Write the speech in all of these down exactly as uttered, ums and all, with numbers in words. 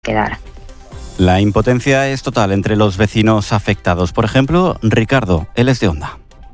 quedar. La impotencia es total entre los vecinos afectados. Por ejemplo, Ricardo, él es de Onda.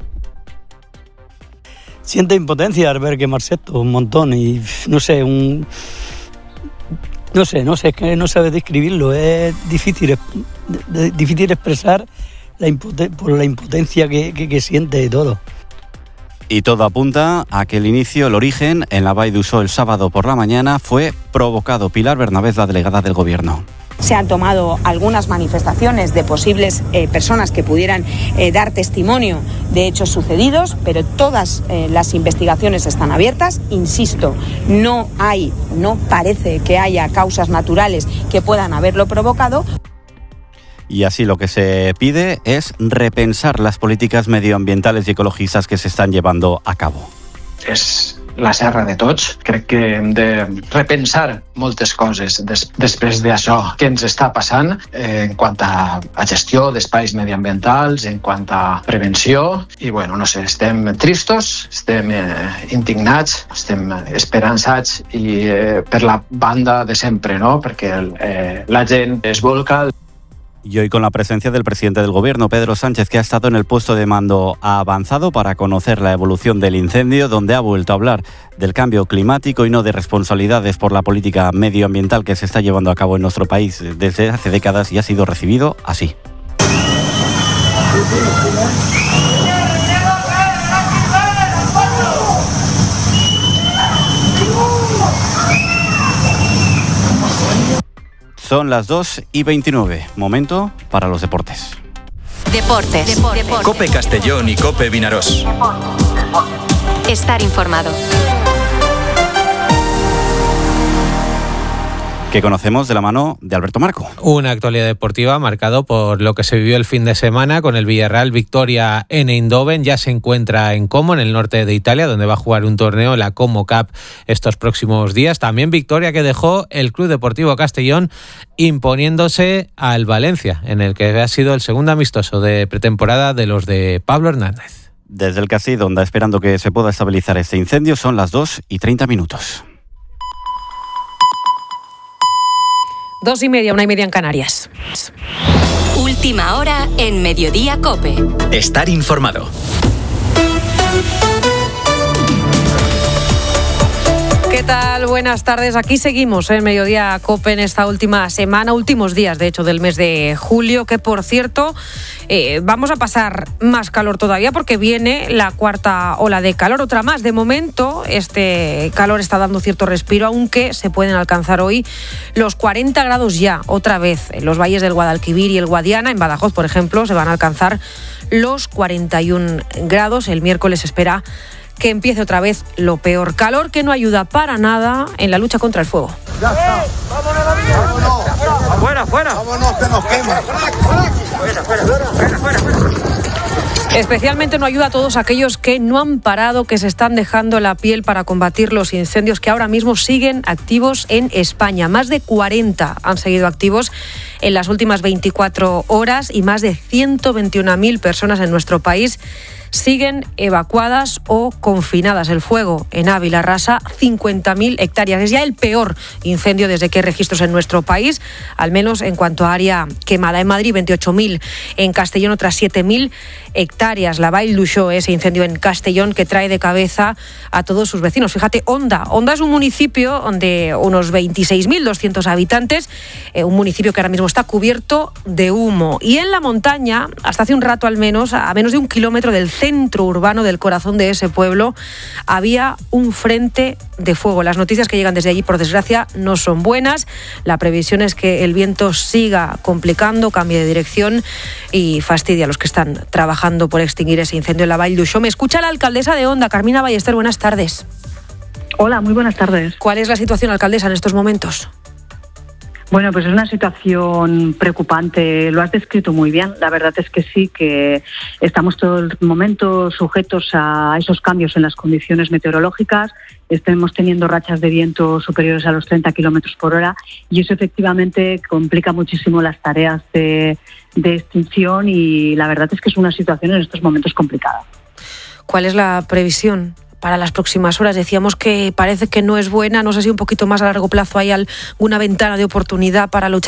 Siente impotencia al ver quemarse esto un montón y no sé, un... No sé, no sé, es que no sabes describirlo, es difícil, difícil expresar la impoten- por la impotencia que, que, que siente y todo. Y todo apunta a que el inicio, el origen, en la Vall d'Uixó el sábado por la mañana fue provocado. Pilar Bernabés, la delegada del Gobierno. Se han tomado algunas manifestaciones de posibles eh, personas que pudieran eh, dar testimonio de hechos sucedidos, pero todas eh, las investigaciones están abiertas. Insisto, no hay, no parece que haya causas naturales que puedan haberlo provocado. Y así lo que se pide es repensar las políticas medioambientales y ecologistas que se están llevando a cabo. És la serra de tots. Crec que hem de repensar moltes coses des, després d'això que ens està passant eh, en quant a, a gestió d'espais mediambientals, en quant a prevenció. I bueno, no sé, estem tristos, estem eh, indignats, estem esperançats i eh, per la banda de sempre, no? Perquè eh, la gent es volca. Y hoy con la presencia del presidente del Gobierno, Pedro Sánchez, que ha estado en el puesto de mando avanzado para conocer la evolución del incendio, donde ha vuelto a hablar del cambio climático y no de responsabilidades por la política medioambiental que se está llevando a cabo en nuestro país desde hace décadas, y ha sido recibido así. Son las dos y veintinueve. Momento para los deportes. Deportes. Deportes. COPE Castellón y COPE Vinarós. Estar informado. Que conocemos de la mano de Alberto Marco. Una actualidad deportiva marcado por lo que se vivió el fin de semana con el Villarreal victoria en Eindhoven. Ya se encuentra en Como, en el norte de Italia, donde va a jugar un torneo, la Como Cup, estos próximos días. También victoria que dejó el Club Deportivo Castellón imponiéndose al Valencia, en el que ha sido el segundo amistoso de pretemporada de los de Pablo Hernández. Desde el Castilla Donda, esperando que se pueda estabilizar este incendio, son las dos y treinta minutos. Dos y media, una y media en Canarias. Última hora en Mediodía COPE. Estar informado. ¿Qué tal? Buenas tardes. Aquí seguimos en Mediodía COPE en esta última semana, últimos días, de hecho, del mes de julio, que, por cierto, eh, vamos a pasar más calor todavía porque viene la cuarta ola de calor, otra más. De momento, este calor está dando cierto respiro, aunque se pueden alcanzar hoy los cuarenta grados ya, otra vez. En los valles del Guadalquivir y el Guadiana, en Badajoz, por ejemplo, se van a alcanzar los cuarenta y un grados. El miércoles se espera que empiece otra vez lo peor. Calor que no ayuda para nada en la lucha contra el fuego. Ya está. ¡Vámonos a la vida! ¡Vámonos! ¡Fuera, fuera! ¡Vámonos, que nos quema! ¡Fuera, fuera, fuera, fuera, fuera! Especialmente no ayuda a todos aquellos que no han parado, que se están dejando la piel para combatir los incendios que ahora mismo siguen activos en España. Más de cuarenta han seguido activos en las últimas veinticuatro horas y más de ciento veintiuna mil personas en nuestro país siguen evacuadas o confinadas. El fuego en Ávila arrasa cincuenta mil hectáreas. Es ya el peor incendio desde que hay registros en nuestro país, al menos en cuanto a área quemada. En Madrid, veintiocho mil. En Castellón, otras siete mil hectáreas. La Vall d'Uixó, ese incendio en Castellón que trae de cabeza a todos sus vecinos. Fíjate, Onda. Onda es un municipio de unos veintiséis mil doscientos habitantes, eh, un municipio que ahora mismo está cubierto de humo. Y en la montaña, hasta hace un rato al menos, a menos de un kilómetro del centro urbano, del corazón de ese pueblo, había un frente de fuego. Las noticias que llegan desde allí, por desgracia, no son buenas. La previsión es que el viento siga complicando, cambie de dirección y fastidie a los que están trabajando por extinguir ese incendio en la Vall d'Uixó. Me escucha la alcaldesa de Onda, Carmina Ballester. Buenas tardes. Hola, muy buenas tardes. ¿Cuál es la situación, alcaldesa, en estos momentos? Bueno, pues es una situación preocupante, lo has descrito muy bien. La verdad es que sí, que estamos todo el momento sujetos a esos cambios en las condiciones meteorológicas. Estamos teniendo rachas de viento superiores a los treinta kilómetros por hora y eso efectivamente complica muchísimo las tareas de, de extinción y la verdad es que es una situación en estos momentos complicada. ¿Cuál es la previsión para las próximas horas? Decíamos que parece que no es buena, no sé si un poquito más a largo plazo hay alguna ventana de oportunidad para luchar